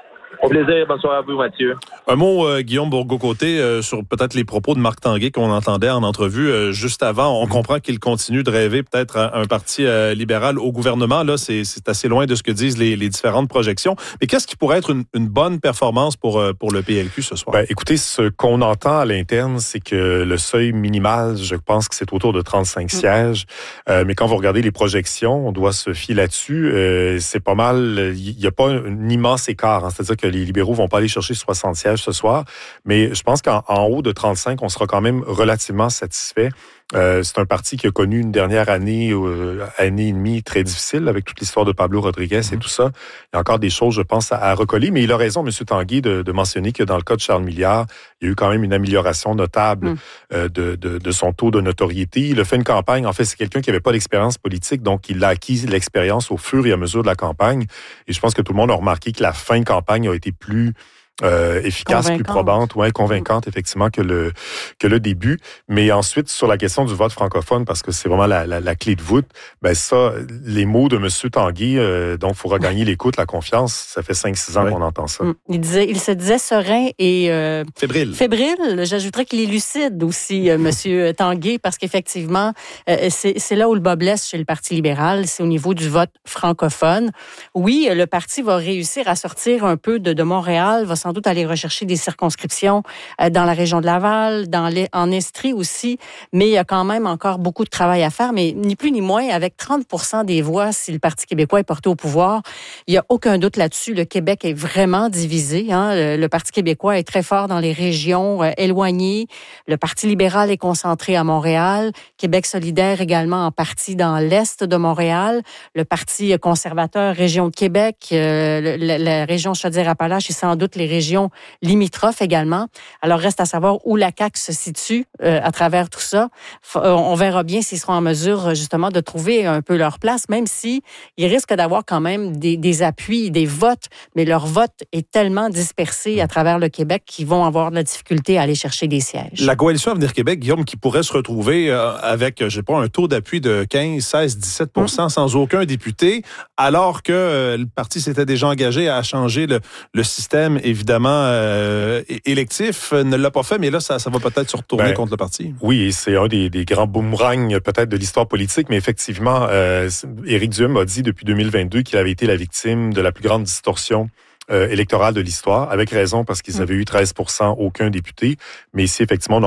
Au plaisir. Bonsoir à vous, Mathieu. Un mot, euh, Guillaume Bourgault-Côté, euh, sur peut-être les propos de Marc Tanguay qu'on entendait en entrevue euh, juste avant. On comprend qu'il continue de rêver peut-être à un parti euh, libéral au gouvernement. Là, c'est, c'est assez loin de ce que disent les, les différentes projections. Mais qu'est-ce qui pourrait être une, une bonne performance pour, euh, pour le P L Q ce soir? Ben, écoutez, ce qu'on entend à l'interne, c'est que le seuil minimal, je pense que c'est autour de trente-cinq mmh. sièges. Euh, mais quand vous regardez les projections, on doit se fier là-dessus. Euh, c'est pas mal. Il n'y a pas un immense écart. Hein, c'est-à-dire que les libéraux vont pas aller chercher soixante sièges ce soir, mais je pense qu'en en haut de trente-cinq, on sera quand même relativement satisfait. Euh, c'est un parti qui a connu une dernière année, euh, année et demie très difficile avec toute l'histoire de Pablo Rodriguez et tout ça. Il y a encore des choses, je pense, à, à recoller, mais il a raison, M. Tanguay, de, de mentionner que dans le cas de Charles Milliard, il y a eu quand même une amélioration notable mm. euh, de, de, de son taux de notoriété. Il a fait une campagne, en fait, c'est quelqu'un qui n'avait pas d'expérience politique, donc il a acquis l'expérience au fur et à mesure de la campagne. Et je pense que tout le monde a remarqué que la fin de campagne a été plus Euh, efficace, plus probante, ouais, convaincante effectivement que le que le début. Mais ensuite sur la question du vote francophone, parce que c'est vraiment la, la, la clé de voûte, ben ça, les mots de M. Tanguay, euh, donc il faut regagner l'écoute, la confiance. Ça fait cinq six ans ouais. qu'on entend ça. Il disait, il se disait serein et euh, fébrile. Fébrile. J'ajouterais qu'il est lucide aussi, euh, M. Tanguay, parce qu'effectivement, euh, c'est, c'est là où le bas blesse chez le Parti libéral, c'est au niveau du vote francophone. Oui, le parti va réussir à sortir un peu de, de Montréal, va sans doute aller rechercher des circonscriptions euh, dans la région de Laval, dans les, en Estrie aussi, mais il y a quand même encore beaucoup de travail à faire, mais ni plus ni moins, avec trente pour cent des voix, si le Parti québécois est porté au pouvoir, il n'y a aucun doute là-dessus, le Québec est vraiment divisé. Hein? Le, le Parti québécois est très fort dans les régions euh, éloignées, le Parti libéral est concentré à Montréal, Québec solidaire également en partie dans l'est de Montréal, le Parti conservateur, région de Québec, euh, la, la région Chaudière-Appalaches et sans doute les régions limitrophes également. Alors, reste à savoir où la C A Q se situe euh, à travers tout ça. F- euh, on verra bien s'ils seront en mesure, justement, de trouver un peu leur place, même si ils risquent d'avoir quand même des, des appuis, des votes, mais leur vote est tellement dispersé à travers le Québec qu'ils vont avoir de la difficulté à aller chercher des sièges. La Coalition Avenir Québec, Guillaume, qui pourrait se retrouver euh, avec, je sais pas, un taux d'appui de quinze, seize, dix-sept pour cent mmh. sans aucun député, alors que euh, le parti s'était déjà engagé à changer le, le système, évidemment, Euh, électif, ne l'a pas fait, mais là, ça, ça va peut-être se retourner ben, contre le parti. Oui, et c'est un des, des grands boomerangs peut-être de l'histoire politique, mais effectivement, euh, Éric Duhem a dit depuis deux mille vingt-deux qu'il avait été la victime de la plus grande distorsion euh, électorale de l'histoire, avec raison, parce qu'ils avaient eu treize pour cent, aucun député, mais ici, effectivement, on a encore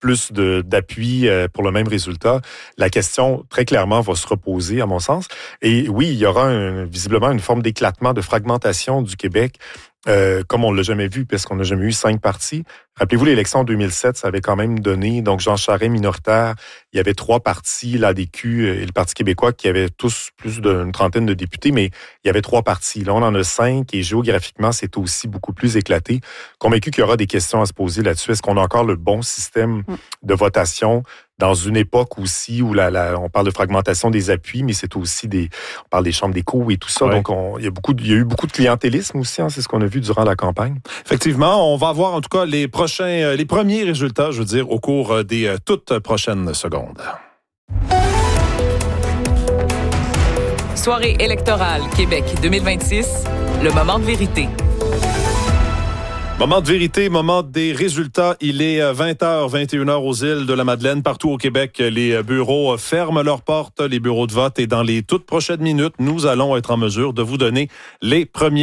plus de, d'appui euh, pour le même résultat, la question, très clairement, va se reposer, à mon sens. Et oui, il y aura un, visiblement une forme d'éclatement, de fragmentation du Québec, euh, comme on ne l'a jamais vu, parce qu'on n'a jamais eu cinq partis. Rappelez-vous, l'élection en deux mille sept, ça avait quand même donné, donc Jean Charest minoritaire, il y avait trois partis, l'A D Q et le Parti québécois, qui avaient tous plus d'une trentaine de députés, mais il y avait trois partis. Là, on en a cinq, et géographiquement, c'est aussi beaucoup plus éclaté. Convaincu qu'il y aura des questions à se poser là-dessus. Est-ce qu'on a encore le bon système de votation dans une époque aussi où la, la, on parle de fragmentation des appuis, mais c'est aussi des, on parle des chambres d'écho et tout ça. Ouais. Donc, on, il y a beaucoup, il y a eu beaucoup de clientélisme aussi, hein, c'est ce qu'on a vu durant la campagne. Effectivement, on va voir en tout cas les prochains, les premiers résultats, je veux dire, au cours des euh, toutes prochaines secondes. Soirée électorale Québec deux mille vingt-six, le moment de vérité. Moment de vérité, moment des résultats. Il est vingt heures, vingt et une heures aux îles de la Madeleine. Partout au Québec, les bureaux ferment leurs portes, les bureaux de vote. Et dans les toutes prochaines minutes, nous allons être en mesure de vous donner les premiers